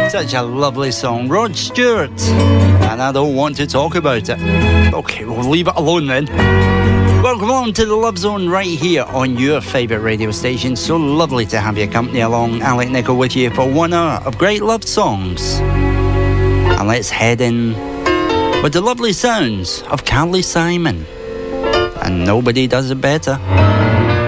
Such a lovely song. Rod Stewart. And I don't want to talk about it. Okay, we'll leave it alone then. Welcome on to the Love Zone right here on your favourite radio station. So lovely to have your company along. Alec Nichol with you for 1 hour of great love songs. And let's head in with the lovely sounds of Carly Simon. And nobody does it better.